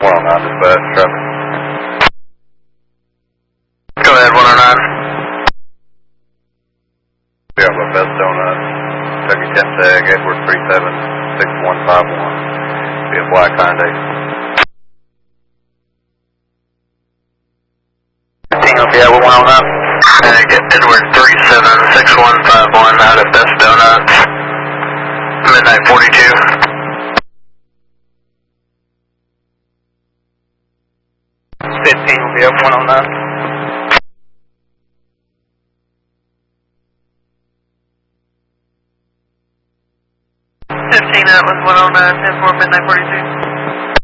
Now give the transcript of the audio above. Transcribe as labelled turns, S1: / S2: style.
S1: 109 dispatch, traffic.
S2: Go ahead, 109.
S1: Yeah, with Best Donuts. Kentucky 10 tag, Edward 376151. Be a black Hyundai.
S2: 15 will be at 109. Get Edward 376151 out of Best Donuts. Midnight 42. 15 will be up 109. 15 out with 109, 10-4, midnight 42.